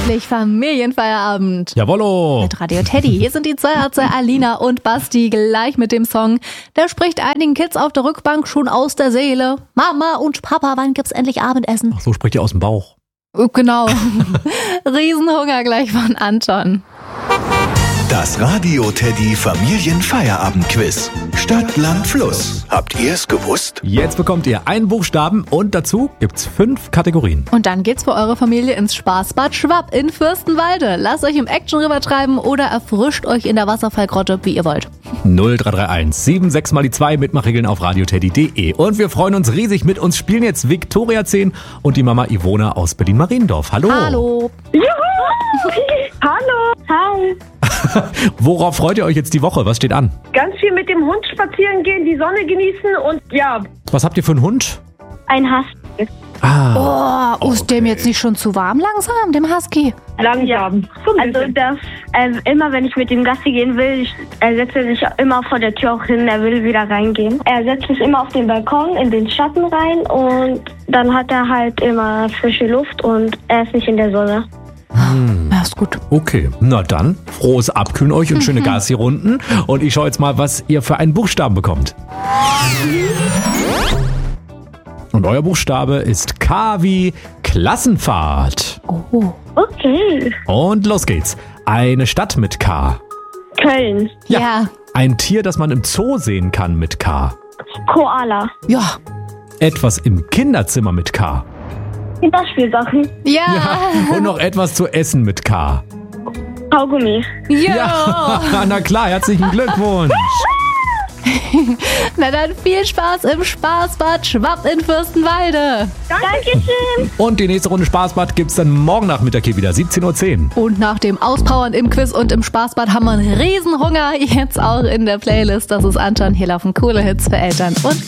endlich Familienfeierabend. Jawollo. Mit Radio Teddy. Hier sind die zwei Ärzte Alina und Basti gleich mit dem Song. Der spricht einigen Kids auf der Rückbank schon aus der Seele. Mama und Papa, wann gibt's endlich Abendessen? Ach, so spricht ihr aus dem Bauch. Genau. Riesenhunger gleich von Anton. Das Radio Teddy Familienfeierabend-Quiz. Stadt, Land, Fluss. Habt ihr es gewusst? Jetzt bekommt ihr einen Buchstaben und dazu gibt's 5 Kategorien. Und dann geht's für eure Familie ins Spaßbad Schwapp in Fürstenwalde. Lasst euch im Action River treiben oder erfrischt euch in der Wasserfallgrotte, wie ihr wollt. 0331 76 mal die 2 Mitmachregeln auf radioteddy.de. Und wir freuen uns riesig, mit uns spielen jetzt Viktoria 10 und die Mama Ivona aus Berlin-Mariendorf. Hallo. Hallo. Juhu! Hallo! Hi! Worauf freut ihr euch jetzt die Woche? Was steht an? Ganz viel mit dem Hund spazieren gehen, die Sonne genießen und ja. Was habt ihr für einen Hund? Ein Husky. Ist dem jetzt nicht schon zu warm langsam, dem Husky? Langsam. Also immer wenn ich mit dem Gassi gehen will, er setzt sich immer vor der Tür auch hin, er will wieder reingehen. Er setzt sich immer auf den Balkon in den Schatten rein und dann hat er halt immer frische Luft und er ist nicht in der Sonne. Ja, ist gut. Okay, na dann, frohes Abkühlen euch und schöne Gassi-Runden. Und ich schaue jetzt mal, was ihr für einen Buchstaben bekommt. Und euer Buchstabe ist K wie Klassenfahrt. Oh. Okay. Und los geht's. Eine Stadt mit K. Köln. Ja. Ein Tier, das man im Zoo sehen kann mit K. Koala. Ja. Etwas im Kinderzimmer mit K. Kinderspielsachen. Ja. Und noch etwas zu essen mit K. Kaugummi. Ja. Na klar, herzlichen Glückwunsch. Na dann viel Spaß im Spaßbad Schwapp in Fürstenwalde. Dankeschön. Und die nächste Runde Spaßbad gibt's dann morgen Nachmittag hier wieder, 17:10 Uhr. Und nach dem Auspowern im Quiz und im Spaßbad haben wir einen Riesenhunger. Jetzt auch in der Playlist. Das ist Anton. Hier laufen coole Hits für Eltern und